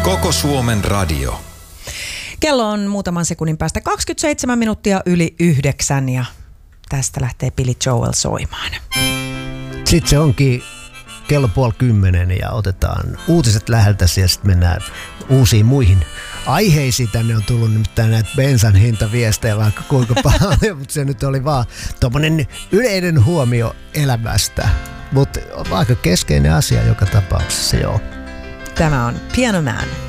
Koko Suomen radio. Kello on muutaman sekunnin päästä 27 minuuttia yli 9 ja tästä lähtee Billy Joel soimaan. Sitten se onkin kello 9:30 ja otetaan uutiset läheltäsi ja sitten mennään uusiin muihin aiheisiin. Tänne on tullut nimittäin näitä bensan hintaviestejä vaikka kuinka paljon, mutta se nyt oli vaan tommonen yleinen huomio elämästä. Mutta aika keskeinen asia joka tapauksessa, joo. Tämä on Piano Man.